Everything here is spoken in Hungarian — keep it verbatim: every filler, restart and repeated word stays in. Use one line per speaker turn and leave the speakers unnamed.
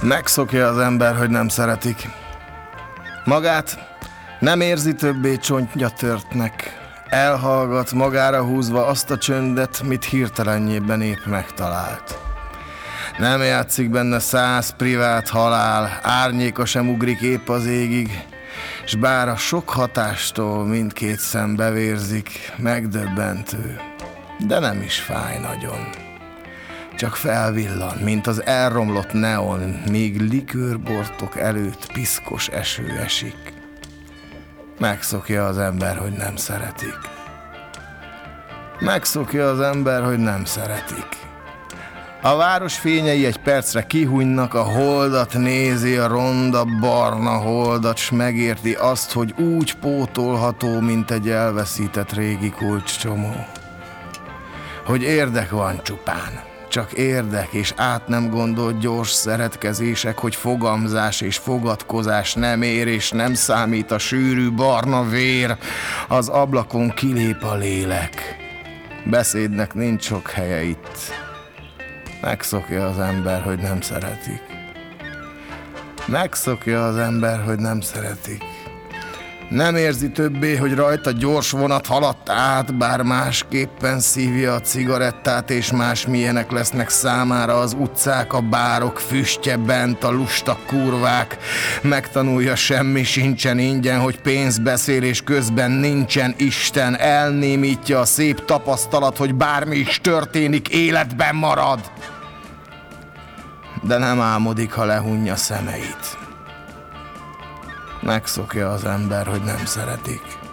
Megszokja az ember, hogy nem szeretik. Magát nem érzi többé csontja törtnek. Elhallgat magára húzva azt a csöndet, mit hirtelenjében épp megtalált. Nem játszik benne száz privát halál, árnyéka sem ugrik épp az égig, s bár a sok hatástól mindkét szem bevérzik, megdöbbentő, de nem is fáj nagyon. Csak felvillan, mint az elromlott neon, míg likőrbortok előtt piszkos eső esik. Megszokja az ember, hogy nem szeretik. Megszokja az ember, hogy nem szeretik. A város fényei egy percre kihújnak, a holdat nézi, a ronda barna holdat, s megérti azt, hogy úgy pótolható, mint egy elveszített régi kulcscsomó. Hogy érdek van csupán, csak érdek és át nem gondolt gyors szeretkezések, hogy fogamzás és fogadkozás nem ér és nem számít a sűrű barna vér, az ablakon kilép a lélek. Beszédnek nincs sok helye itt. Megszokja az ember, hogy nem szeretik. Megszokja az ember, hogy nem szeretik. Nem érzi többé, hogy rajta gyors vonat haladt át, bár másképpen szívja a cigarettát, és másmilyenek lesznek számára az utcák, a bárok füstje bent, a lusta kurvák. Megtanulja, semmi sincsen ingyen, hogy pénz beszél, és közben nincsen Isten. Elnémítja a szép tapasztalat, hogy bármi is történik, életben marad. De nem álmodik, ha lehunja szemeit. Megszokja az ember, hogy nem szeretik.